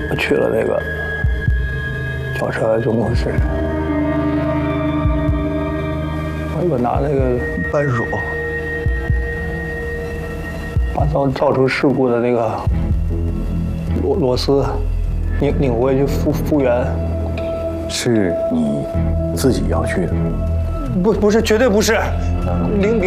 我去了那个轿车总公司，我拿那个扳手，把造成事故的那个螺丝拧回去复原。 是你自己要去的？ 不是，绝对不是。